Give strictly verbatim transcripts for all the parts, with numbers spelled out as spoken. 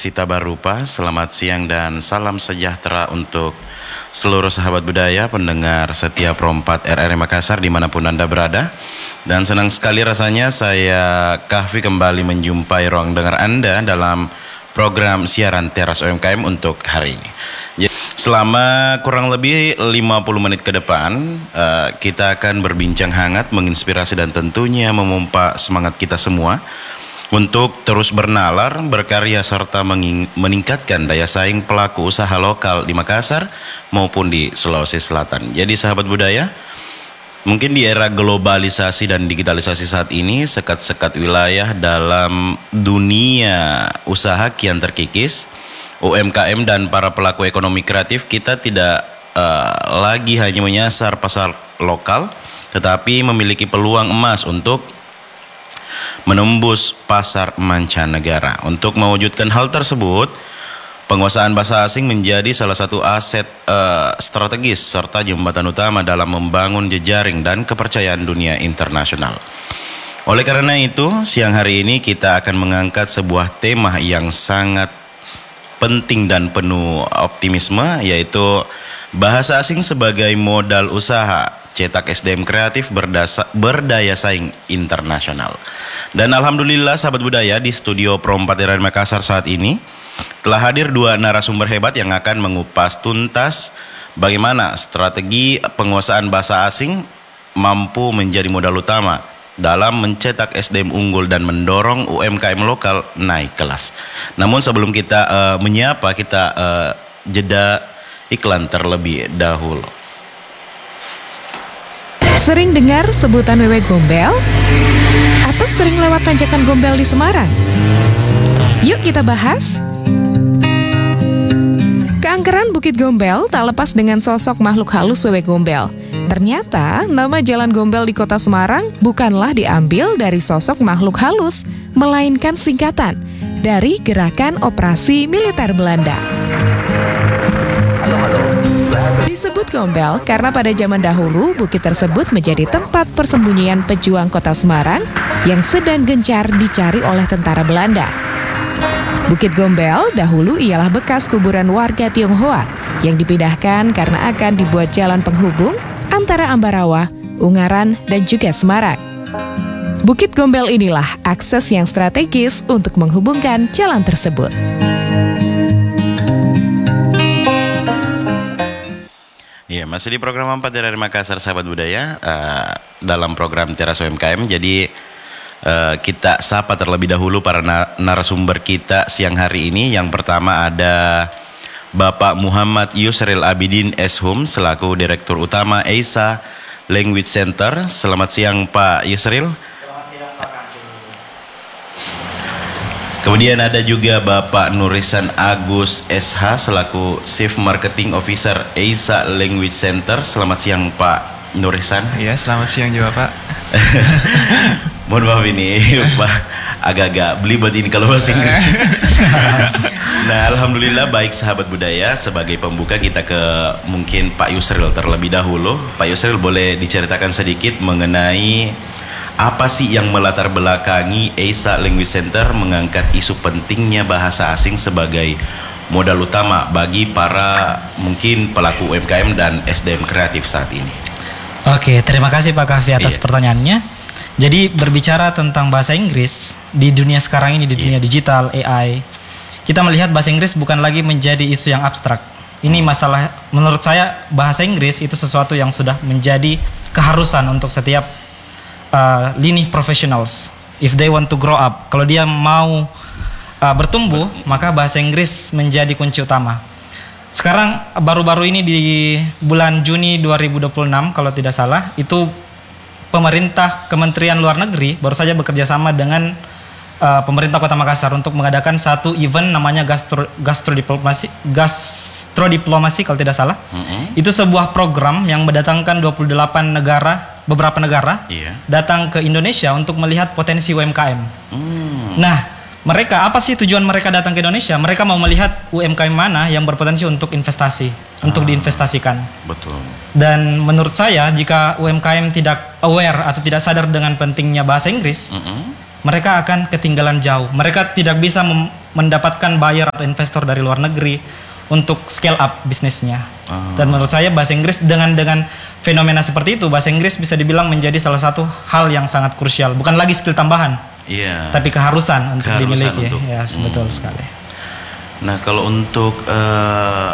Sita Barupa. Selamat siang dan salam sejahtera untuk seluruh sahabat budaya, pendengar setia Pro empat R R I Makassar dimanapun Anda berada. Dan senang sekali rasanya saya Kahfi kembali menjumpai ruang dengar Anda dalam program siaran Teras U M K M untuk hari ini. Jadi, selama kurang lebih lima puluh menit ke depan uh, kita akan berbincang hangat, menginspirasi dan tentunya memompa semangat kita semua untuk terus bernalar, berkarya serta meningkatkan daya saing pelaku usaha lokal di Makassar maupun di Sulawesi Selatan. Jadi sahabat budaya, mungkin di era globalisasi dan digitalisasi saat ini, sekat-sekat wilayah dalam dunia usaha kian terkikis. U M K M dan para pelaku ekonomi kreatif kita tidak uh, lagi hanya menyasar pasar lokal, tetapi memiliki peluang emas untuk menembus pasar mancanegara. Untuk mewujudkan hal tersebut, penguasaan bahasa asing menjadi salah satu aset uh, strategis serta jembatan utama dalam membangun jejaring dan kepercayaan dunia internasional. Oleh karena itu, siang hari ini kita akan mengangkat sebuah tema yang sangat penting dan penuh optimisme, yaitu bahasa asing sebagai modal usaha, cetak S D M kreatif berdasa, berdaya saing internasional. Dan alhamdulillah sahabat budaya, di studio Pro empat R R I Makassar saat ini telah hadir dua narasumber hebat yang akan mengupas tuntas bagaimana strategi penguasaan bahasa asing mampu menjadi modal utama dalam mencetak S D M unggul dan mendorong U M K M lokal naik kelas. Namun sebelum kita uh, menyapa, kita uh, jeda iklan terlebih dahulu. Sering dengar sebutan wewe gombel? Atau sering lewat tanjakan gombel di Semarang? Yuk kita bahas. Keangkeran Bukit Gombel tak lepas dengan sosok makhluk halus wewe gombel. Ternyata nama Jalan Gombel di kota Semarang bukanlah diambil dari sosok makhluk halus, melainkan singkatan dari Gerakan Operasi Militer Belanda. Disebut Gombel karena pada zaman dahulu bukit tersebut menjadi tempat persembunyian pejuang kota Semarang yang sedang gencar dicari oleh tentara Belanda. Bukit Gombel dahulu ialah bekas kuburan warga Tionghoa yang dipindahkan karena akan dibuat jalan penghubung antara Ambarawa, Ungaran, dan juga Semarang. Bukit Gombel inilah akses yang strategis untuk menghubungkan jalan tersebut. Ya, masih di program empat R R I Makassar sahabat budaya, uh, dalam program Teras U M K M. Jadi uh, kita sapa terlebih dahulu para na- narasumber kita siang hari ini. Yang pertama ada Bapak Muhammad Yusril Abidin S Hum selaku Direktur Utama EISA Language Center. Selamat siang Pak Yusril. Selamat siang Pak Kanjeng. Kemudian ada juga Bapak Nurisan Agus S H selaku Chief Marketing Officer EISA Language Center. Selamat siang Pak Nurisan. Iya, selamat siang juga Pak. Mohon maaf ini Pak, agak-agak belibet ini kalau bahasa Inggris. Nah, alhamdulillah baik sahabat budaya, sebagai pembuka kita ke mungkin Pak Yusril terlebih dahulu. Pak Yusril, boleh diceritakan sedikit mengenai apa sih yang melatar belakangi EISA Language Center mengangkat isu pentingnya bahasa asing sebagai modal utama bagi para mungkin pelaku U M K M dan S D M kreatif saat ini? Oke, terima kasih Pak Kahfi atas Iya. pertanyaannya. Jadi berbicara tentang bahasa Inggris di dunia sekarang ini, di dunia Iya. digital, A I, kita melihat bahasa Inggris bukan lagi menjadi isu yang abstrak. Ini masalah, menurut saya bahasa Inggris itu sesuatu yang sudah menjadi keharusan untuk setiap uh, lini professionals. If they want to grow up, kalau dia mau uh, bertumbuh, maka bahasa Inggris menjadi kunci utama. Sekarang baru-baru ini di bulan Juni dua ribu dua puluh enam kalau tidak salah, itu pemerintah Kementerian Luar Negeri baru saja bekerja sama dengan uh, pemerintah Kota Makassar untuk mengadakan satu event namanya gastro gastrodiplomasi gastrodiplomasi kalau tidak salah. Mm-hmm. Itu sebuah program yang mendatangkan dua puluh delapan negara, beberapa negara Iya. datang ke Indonesia untuk melihat potensi U M K M. Hmm. Nah, mereka, apa sih tujuan mereka datang ke Indonesia? Mereka mau melihat U M K M mana yang berpotensi untuk investasi, ah, untuk diinvestasikan. Betul. Dan menurut saya, jika U M K M tidak aware atau tidak sadar dengan pentingnya bahasa Inggris, Mm-hmm. mereka akan ketinggalan jauh. Mereka tidak bisa mem- mendapatkan buyer atau investor dari luar negeri untuk scale up bisnisnya. Ah. Dan menurut saya bahasa Inggris dengan dengan fenomena seperti itu, bahasa Inggris bisa dibilang menjadi salah satu hal yang sangat krusial. Bukan lagi skill tambahan, Iya. tapi keharusan untuk Keharusan dimiliki. untuk- Ya, betul hmm. sekali. Nah, kalau untuk eh,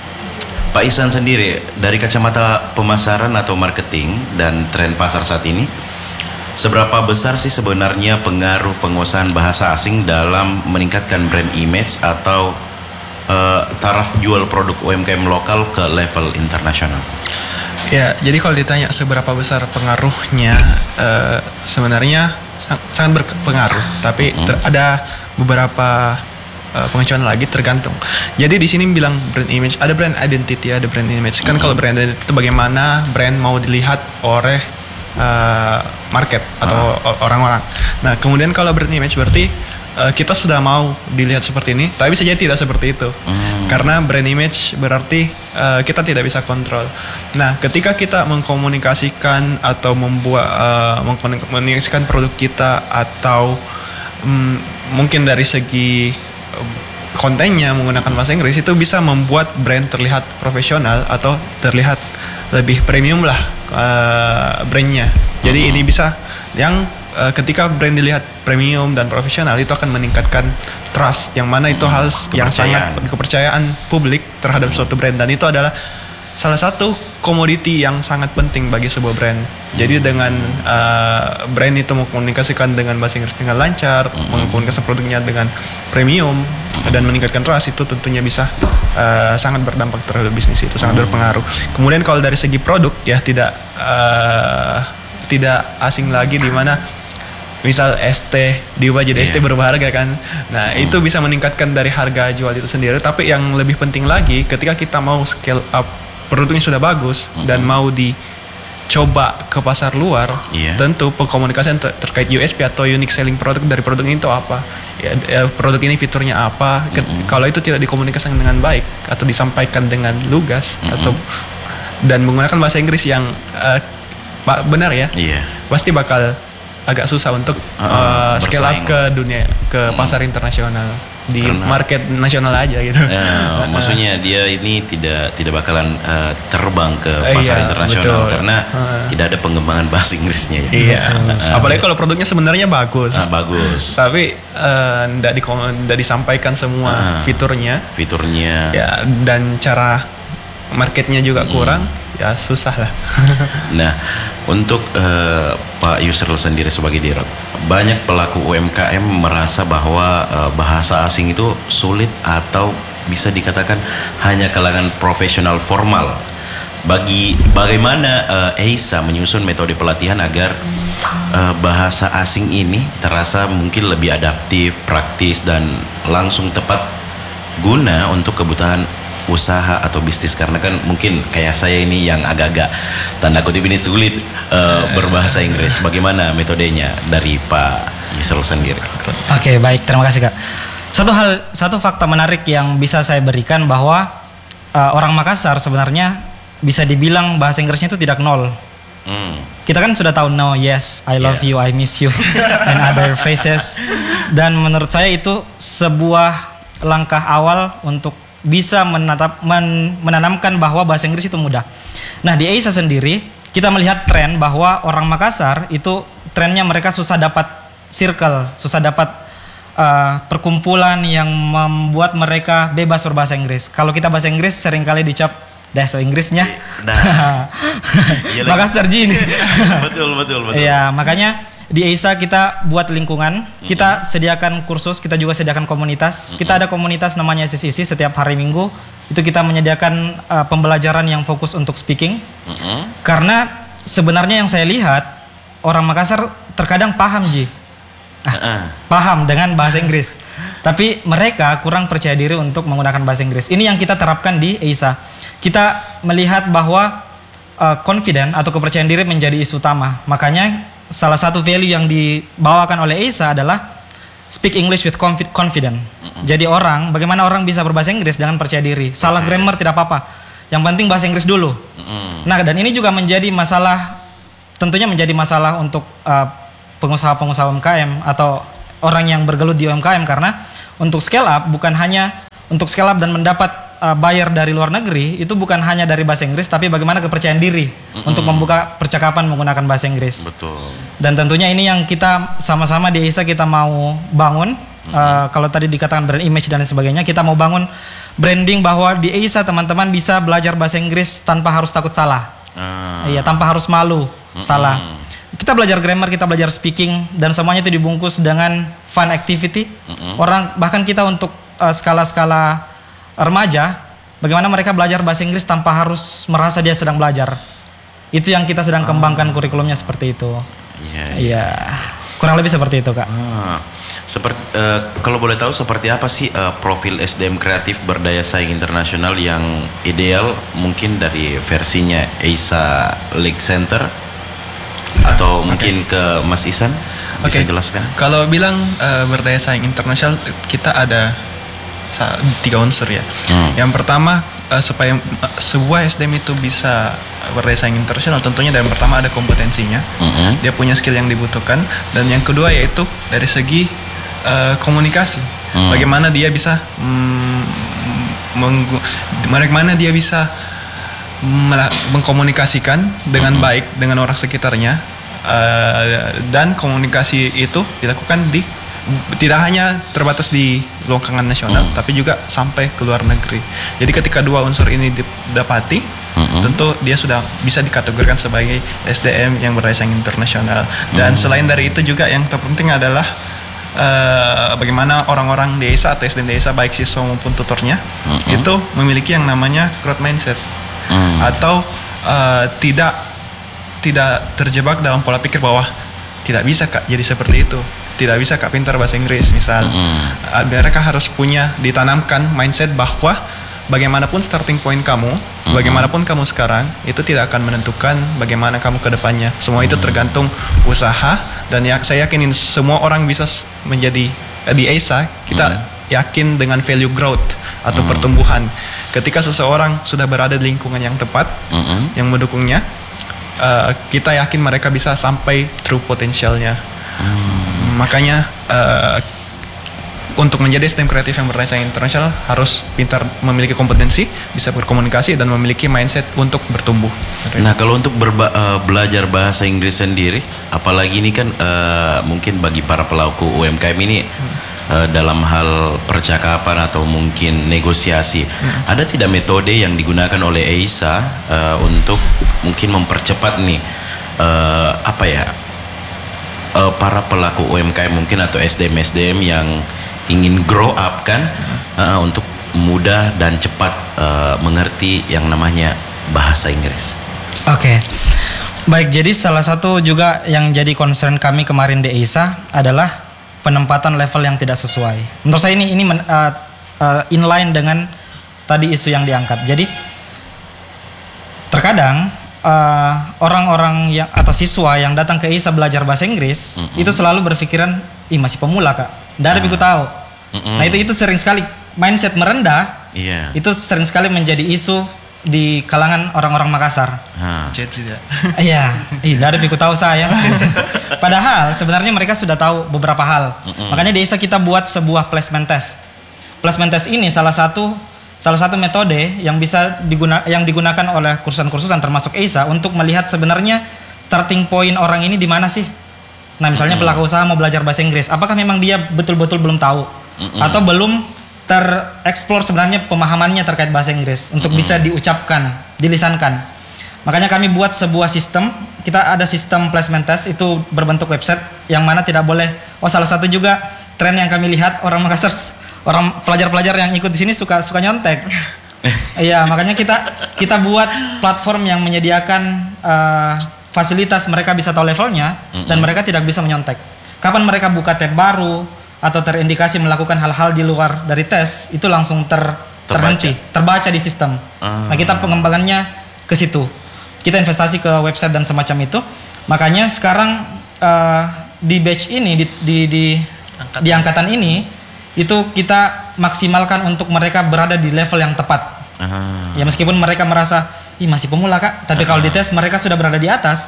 Pak Ihsan sendiri dari kacamata pemasaran atau marketing dan tren pasar saat ini, seberapa besar sih sebenarnya pengaruh penguasaan bahasa asing dalam meningkatkan brand image atau eh, taraf jual produk U M K M lokal ke level internasional? Ya, jadi kalau ditanya seberapa besar pengaruhnya, eh, sebenarnya sang- sangat berpengaruh. Tapi ter- ada beberapa eh, pengecualian lagi, tergantung. Jadi di sini bilang brand image, ada brand identity, ada brand image. Kan kalau brand identity itu bagaimana brand mau dilihat oleh eh, market atau o- orang-orang. Nah, kemudian kalau brand image berarti eh, kita sudah mau dilihat seperti ini, tapi bisa jadi tidak seperti itu. Karena brand image berarti eh, kita tidak bisa kontrol. Nah, ketika kita mengkomunikasikan atau membuat eh, mengkomunikasikan produk kita atau mm, mungkin dari segi eh, kontennya menggunakan bahasa Inggris, itu bisa membuat brand terlihat profesional atau terlihat lebih premium lah eh, brandnya. Jadi ini bisa yang eh, ketika brand dilihat premium dan profesional, itu akan meningkatkan trust, yang mana itu hal yang sangat kepercayaan. kepercayaan publik terhadap suatu brand, dan itu adalah salah satu komoditi yang sangat penting bagi sebuah brand. Jadi dengan uh, brand itu mengkomunikasikan dengan bahasa Inggris dengan lancar, mengkomunikasikan produknya dengan premium dan meningkatkan trust, itu tentunya bisa uh, sangat berdampak terhadap bisnis itu, sangat berpengaruh. Kemudian kalau dari segi produk ya tidak uh, tidak asing lagi, di mana misal es teh diubah jadi es teh Iya. berharga kan. Nah, itu bisa meningkatkan dari harga jual itu sendiri. Tapi yang lebih penting lagi, ketika kita mau scale up, produknya sudah bagus dan mau dicoba ke pasar luar, Iya. tentu pengkomunikasian ter- terkait U S P atau unique selling product dari produk ini itu apa, ya, ya, produk ini fiturnya apa. Ket- Kalau itu tidak dikomunikasikan dengan baik atau disampaikan dengan lugas atau dan menggunakan bahasa Inggris yang eh, ba- benar ya, Iya. pasti bakal agak susah untuk Uh, uh, scale up bersaing. ke dunia, ke pasar internasional, di Karena- market nasional aja gitu. Ya, maksudnya dia ini tidak tidak bakalan eh, terbang ke Eh, pasar iya, internasional betul. karena Uh. tidak ada pengembangan bahasa Inggrisnya ya. Iya, Betul. apalagi kalau produknya sebenarnya bagus, Ah, bagus. tapi tidak disampaikan semua Ah. fiturnya, Fiturnya. ya, dan cara marketnya juga kurang, ya susah lah. Nah, untuk eh, Pak Yusril sendiri sebagai dirut, banyak pelaku U M K M merasa bahwa eh, bahasa asing itu sulit atau bisa dikatakan hanya kalangan profesional formal. Bagi bagaimana eh, Eisa menyusun metode pelatihan agar eh, bahasa asing ini terasa mungkin lebih adaptif, praktis dan langsung tepat guna untuk kebutuhan usaha atau bisnis, karena kan mungkin kayak saya ini yang agak-agak tanda kutip ini sulit uh, berbahasa Inggris. Bagaimana metodenya dari Pak Yusril sendiri? Oke, baik, terima kasih Kak. Satu hal, satu fakta menarik yang bisa saya berikan bahwa uh, orang Makassar sebenarnya bisa dibilang bahasa Inggrisnya itu tidak nol. Hmm. Kita kan sudah tahu no, yes, I love Yeah. you, I miss you, and other phrases. Dan menurut saya itu sebuah langkah awal untuk bisa menatap, men, menanamkan bahwa bahasa Inggris itu mudah. Nah, di Eisa sendiri kita melihat tren bahwa orang Makassar itu trennya mereka susah dapat circle, susah dapat uh, perkumpulan yang membuat mereka bebas berbahasa Inggris. Kalau kita bahasa Inggris seringkali dicap dasar Inggrisnya. Nah. Iya lagi. Makassar Jin. betul betul betul. Iya, makanya di Eisa kita buat lingkungan, kita sediakan kursus, kita juga sediakan komunitas. Kita ada komunitas namanya S S I S I, setiap hari Minggu itu kita menyediakan uh, pembelajaran yang fokus untuk speaking. Mm-mm. Karena sebenarnya yang saya lihat orang Makassar terkadang paham Ji, Ah, paham dengan bahasa Inggris, tapi mereka kurang percaya diri untuk menggunakan bahasa Inggris. Ini yang kita terapkan di Eisa. Kita melihat bahwa uh, confident atau kepercayaan diri menjadi isu utama. Makanya salah satu value yang dibawakan oleh Eisa adalah speak English with confi- confident. Jadi orang, bagaimana orang bisa berbahasa Inggris dengan percaya diri. Salah grammar tidak apa-apa. Yang penting bahasa Inggris dulu. mm-mm. Nah, dan ini juga menjadi masalah, tentunya menjadi masalah untuk uh, pengusaha-pengusaha U M K M atau orang yang bergelut di U M K M, karena untuk scale up bukan hanya untuk scale up dan mendapat uh, buyer dari luar negeri itu bukan hanya dari bahasa Inggris, tapi bagaimana kepercayaan diri mm-hmm. untuk membuka percakapan menggunakan bahasa Inggris. Betul. Dan tentunya ini yang kita sama-sama di Eisa kita mau bangun. Mm-hmm. Uh, kalau tadi dikatakan brand image dan lain sebagainya, kita mau bangun branding bahwa di Eisa teman-teman bisa belajar bahasa Inggris tanpa harus takut salah. Ah. Iya, tanpa harus malu mm-hmm. salah. Kita belajar grammar, kita belajar speaking, dan semuanya itu dibungkus dengan fun activity. Mm-hmm. Orang bahkan kita untuk uh, skala-skala remaja, bagaimana mereka belajar bahasa Inggris tanpa harus merasa dia sedang belajar. Itu yang kita sedang kembangkan ah. kurikulumnya seperti itu. Iya. Iya. Kurang lebih seperti itu, Kak. Ah. Seperti uh, kalau boleh tahu seperti apa sih uh, profil S D M kreatif berdaya saing internasional yang ideal mungkin dari versinya Eisa League Center atau okay. mungkin ke Mas Ihsan bisa okay. jelaskan? Kalau bilang uh, berdaya saing internasional, kita ada tiga unsur ya. Hmm. Yang pertama uh, supaya uh, sebuah S D M itu bisa berdaya saing internasional, tentunya yang pertama ada kompetensinya, hmm. dia punya skill yang dibutuhkan, dan yang kedua yaitu dari segi uh, komunikasi, hmm. bagaimana dia bisa mm, menggu- bagaimana dia bisa mengkomunikasikan dengan hmm. baik dengan orang sekitarnya, uh, dan komunikasi itu dilakukan di tidak hanya terbatas di lingkungan nasional, hmm. tapi juga sampai ke luar negeri. Jadi ketika dua unsur ini didapati, hmm. tentu dia sudah bisa dikategorikan sebagai S D M yang berdaya saing internasional. Dan hmm. selain dari itu juga yang terpenting adalah uh, bagaimana orang-orang di Eisa atau S D M di Eisa, baik siswa maupun tutornya, hmm. itu memiliki yang namanya growth mindset. Hmm. Atau uh, tidak tidak terjebak dalam pola pikir bahwa tidak bisa Kak jadi seperti itu, tidak bisa Kak pintar bahasa Inggris misal. hmm. uh, mereka harus punya ditanamkan mindset bahwa bagaimanapun starting point kamu, hmm. bagaimanapun kamu sekarang, itu tidak akan menentukan bagaimana kamu ke depannya. Semua itu tergantung usaha, dan ya, saya yakinin semua orang bisa menjadi uh, di Eisa kita hmm. yakin dengan value growth atau hmm. pertumbuhan. Ketika seseorang sudah berada di lingkungan yang tepat, mm-hmm. yang mendukungnya, uh, kita yakin mereka bisa sampai true potensialnya. Mm. Makanya uh, untuk menjadi S D M kreatif yang berdaya saing internasional harus pintar, memiliki kompetensi, bisa berkomunikasi, dan memiliki mindset untuk bertumbuh. Nah, kalau untuk berba- uh, belajar bahasa Inggris sendiri, apalagi ini kan uh, mungkin bagi para pelaku U M K M ini. Hmm. dalam hal percakapan atau mungkin negosiasi, hmm. ada tidak metode yang digunakan oleh Eisa uh, untuk mungkin mempercepat nih uh, apa ya uh, para pelaku U M K M mungkin atau S D M S D M yang ingin grow up kan, hmm. uh, untuk mudah dan cepat uh, mengerti yang namanya bahasa Inggris. Oke, okay. Baik, jadi salah satu juga yang jadi concern kami kemarin di Eisa adalah penempatan level yang tidak sesuai. Menurut saya ini ini men, uh, uh, inline dengan tadi isu yang diangkat. Jadi terkadang uh, orang-orang yang atau siswa yang datang ke Eisa belajar bahasa Inggris, mm-hmm. itu selalu berpikiran, ih masih pemula Kak, dari aku tahu. Mm-hmm. Nah itu itu sering sekali mindset merendah. Yeah. Itu sering sekali menjadi isu di kalangan orang-orang Makassar. Jadi ya. Iya, ih dari aku tahu saya. Padahal sebenarnya mereka sudah tahu beberapa hal. Mm-hmm. Makanya di Eisa kita buat sebuah placement test. Placement test ini salah satu salah satu metode yang bisa diguna, yang digunakan oleh kursusan-kursusan termasuk Eisa untuk melihat sebenarnya starting point orang ini di mana sih. Nah, misalnya mm-hmm. pelaku usaha mau belajar bahasa Inggris, apakah memang dia betul-betul belum tahu mm-hmm. atau belum tereksplor sebenarnya pemahamannya terkait bahasa Inggris untuk mm-hmm. bisa diucapkan, dilisankan. Makanya kami buat sebuah sistem. Kita ada sistem placement test itu berbentuk website yang mana tidak boleh. Oh, salah satu juga tren yang kami lihat orang Makassar, orang pelajar-pelajar yang ikut di sini suka suka nyontek. Iya, makanya kita kita buat platform yang menyediakan uh, fasilitas mereka bisa tahu levelnya mm-hmm. dan mereka tidak bisa menyontek. Kapan mereka buka tab baru atau terindikasi melakukan hal-hal di luar dari tes, itu langsung ter, terhenti, terbaca di sistem. Uh. Nah, kita pengembangannya ke situ. Kita investasi ke website dan semacam itu. Makanya sekarang uh, di batch ini, di, di, di, Angkatan. di angkatan ini, itu kita maksimalkan untuk mereka berada di level yang tepat. Uh. Ya meskipun mereka merasa, ih masih pemula Kak, tapi uh. kalau di tes mereka sudah berada di atas,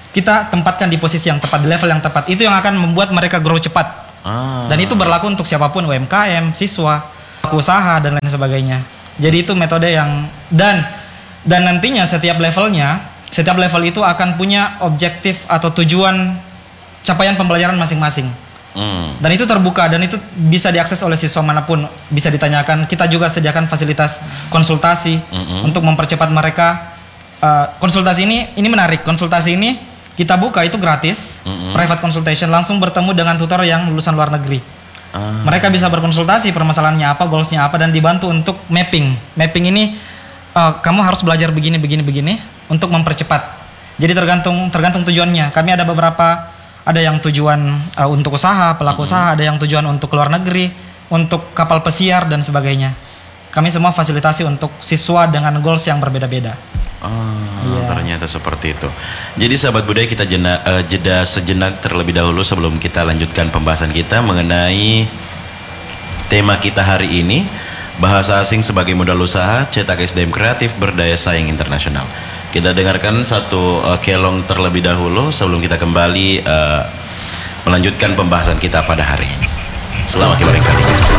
kita tempatkan di posisi yang tepat, di level yang tepat. Itu yang akan membuat mereka grow cepat. Ah. Dan itu berlaku untuk siapapun, U M K M, siswa, pelaku usaha dan lain sebagainya. Jadi itu metode yang dan dan nantinya setiap levelnya, setiap level itu akan punya objektif atau tujuan capaian pembelajaran masing-masing. Hmm. Dan itu terbuka dan itu bisa diakses oleh siswa manapun, bisa ditanyakan. Kita juga sediakan fasilitas konsultasi Mm-mm. untuk mempercepat mereka. Uh, konsultasi ini ini menarik. Konsultasi ini kita buka itu gratis, Mm-mm. private consultation, langsung bertemu dengan tutor yang lulusan luar negeri. Ah. Mereka bisa berkonsultasi permasalahannya apa, goalsnya apa, dan dibantu untuk mapping. Mapping ini uh, kamu harus belajar begini, begini, begini untuk mempercepat. Jadi tergantung tergantung tujuannya. Kami ada beberapa, ada yang tujuan uh, untuk usaha, pelaku Mm-hmm. usaha, ada yang tujuan untuk luar negeri, untuk kapal pesiar dan sebagainya. Kami semua fasilitasi untuk siswa dengan goals yang berbeda-beda. Ah, Iya. ternyata seperti itu. Jadi sahabat budaya, kita jena, eh, jeda sejenak terlebih dahulu sebelum kita lanjutkan pembahasan kita mengenai tema kita hari ini, bahasa asing sebagai modal usaha, cetak S D M kreatif berdaya saing internasional. Kita dengarkan satu eh, kelong terlebih dahulu sebelum kita kembali eh, melanjutkan pembahasan kita pada hari ini. Selamat kembali kali.